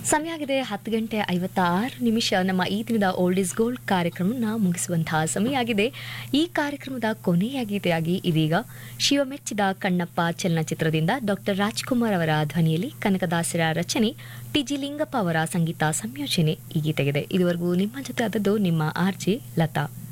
ಸಮಯ ಆಗಿದೆ 10:56 ನಮ್ಮ ಈ ದಿನದ ಓಲ್ಡ್ ಇಸ್ ಗೋಲ್ಡ್ ಕಾರ್ಯಕ್ರಮವನ್ನು ಮುಗಿಸುವಂತಹ ಸಮಯ ಆಗಿದೆ. ಈ ಕಾರ್ಯಕ್ರಮದ ಕೊನೆಯ ಗೀತೆಯಾಗಿ ಇದೀಗ ಶಿವಮೆಚ್ಚಿದ ಕಣ್ಣಪ್ಪ ಚಲನಚಿತ್ರದಿಂದ ಡಾಕ್ಟರ್ ರಾಜ್ಕುಮಾರ್ ಅವರ ಧ್ವನಿಯಲ್ಲಿ ಕನಕದಾಸರ ರಚನೆ, ಟಿ.ಜಿ. ಲಿಂಗಪ್ಪ ಅವರ ಸಂಗೀತ ಸಂಯೋಜನೆ ಈ ಗೀತೆಗಿದೆ. ಇದುವರೆಗೂ ನಿಮ್ಮ ಜೊತೆ ಆದದ್ದು ನಿಮ್ಮ ಆರ್ಜೆ ಲತಾ.